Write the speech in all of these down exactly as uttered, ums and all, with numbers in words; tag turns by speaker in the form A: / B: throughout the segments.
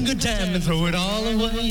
A: good time and throw it all away.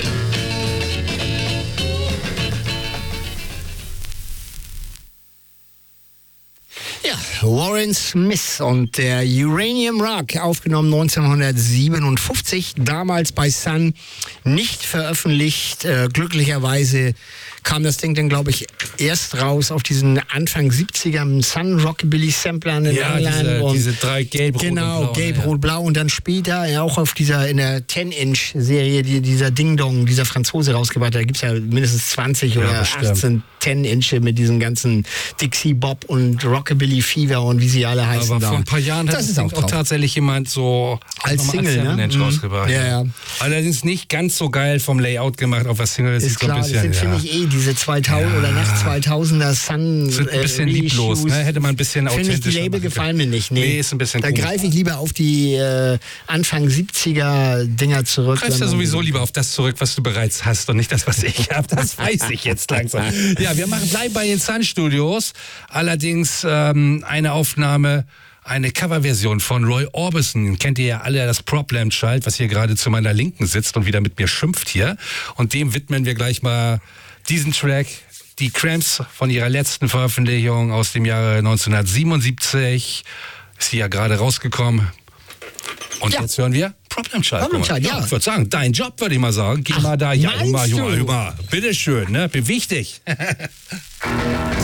B: Warren Smith und der Uranium Rock, aufgenommen neunzehnhundertsiebenundfünfzig, damals bei Sun, nicht veröffentlicht. Äh, glücklicherweise kam das Ding dann, glaube ich, erst raus auf diesen Anfang siebziger Sun Rockabilly Samplern in
C: ja,
B: England.
C: Diese,
B: und
C: diese drei gelb,
B: genau,
C: rot und blau.
B: gelb,
C: ja.
B: rot, blau und dann später ja auch auf dieser, in der zehn-Inch-Serie, die dieser Ding Dong, dieser Franzose rausgebracht hat. Da gibt es ja mindestens zwanzig
C: Ja,
B: oder
C: bestimmt.
B: achtzehn zehn-Inche mit diesen ganzen Dixie Bob und Rockabilly Fever und wie sie alle heißen.
C: Aber
B: da.
C: vor ein paar Jahren hat
B: das
C: das
B: ist
C: Ding
B: auch,
C: auch
B: drauf.
C: tatsächlich jemand so
B: Als
C: nochmal
B: Single, ne?
C: Inch
B: Mhm.
C: rausgebracht.
B: Ja, ja.
C: Allerdings nicht ganz so geil vom Layout gemacht auf was Single. Das
B: Ist
C: sieht so ein
B: klar, das
C: bisschen,
B: sind,
C: ja.
B: finde ich, eh diese zweitausend
C: Ja.
B: oder nach zweitausender Sun
C: Sind ein bisschen
B: äh,
C: lieblos,
B: Reissues.
C: ne? Hätte man ein bisschen
B: Finde ich, die
C: authentischer
B: Label
C: machen können.
B: gefallen mir nicht. Nee,
C: Nee, ist ein bisschen
B: Da
C: komisch.
B: greife ich lieber auf die äh, Anfang siebziger Dinger zurück.
C: Du greifst ja
B: wenn man-
C: sowieso lieber auf das zurück, was du bereits hast und nicht das, was ich habe. Das weiß ich jetzt langsam. Ja, wir machen bleiben bei den Sun Studios. Allerdings ähm, eine Aufnahme, eine Coverversion von Roy Orbison. Kennt ihr ja alle, das Problem-Child, was hier gerade zu meiner Linken sitzt und wieder mit mir schimpft hier. Und dem widmen wir gleich mal diesen Track. Die Cramps von ihrer letzten Veröffentlichung aus dem Jahre neunzehnhundertsiebenundsiebzig. Ist hier ja gerade rausgekommen. Und
B: Ja.
C: jetzt hören wir Problem Child.
B: Problem
C: Guck mal.
B: Child, ja.
C: Ich würde sagen, dein Job, würde ich mal sagen. Geh mal da. Ja,
B: meinst
C: Junge, Junge,
B: du?
C: Junge. Bitteschön, ne? Beweg dich.